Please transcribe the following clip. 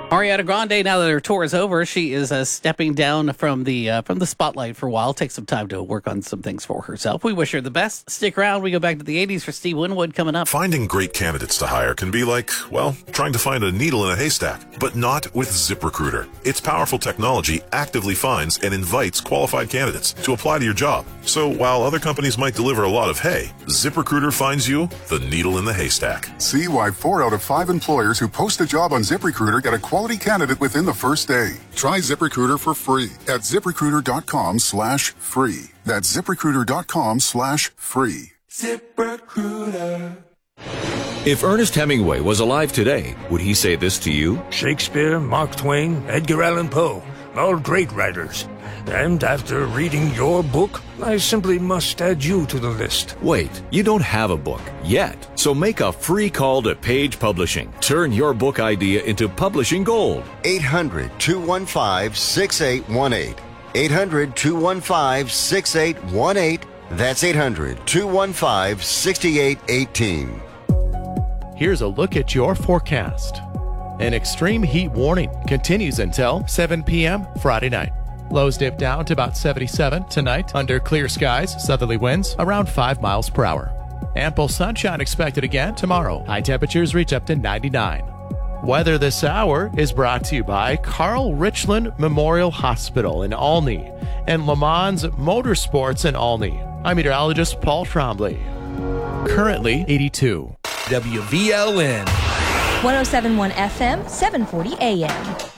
Ariana Grande, now that her tour is over, she is stepping down from the spotlight for a while. Take some time to work on some things for herself. We wish her the best. Stick around. We go back to the 80s for Steve Winwood coming up. Finding great candidates to hire can be like, well, trying to find a needle in a haystack, but not with ZipRecruiter. Its powerful technology actively finds and invites qualified candidates to apply to your job. So while other companies might deliver a lot of hay, ZipRecruiter finds you the needle in the haystack. See why 4 out of 5 employers who post a job on ZipRecruiter get a quality candidate within the first day. Try ZipRecruiter for free at ZipRecruiter.com/free. That's ZipRecruiter.com/free. ZipRecruiter. If Ernest Hemingway was alive today, would he say this to you? Shakespeare, Mark Twain, Edgar Allan Poe, all great writers. And after reading your book, I simply must add you to the list. Wait, you don't have a book yet. So make a free call to Page Publishing. Turn your book idea into publishing gold. 800-215-6818. 800-215-6818. That's 800-215-6818. Here's a look at your forecast. An extreme heat warning continues until 7 p.m. Friday night. Lows dip down to about 77 tonight under clear skies, southerly winds around 5 miles per hour. Ample sunshine expected again tomorrow. High temperatures reach up to 99. Weather this hour is brought to you by Carl Richland Memorial Hospital in Olney and Le Mans Motorsports in Olney. I'm meteorologist Paul Trombley. Currently 82. WVLN. 107.1 FM, 740 AM.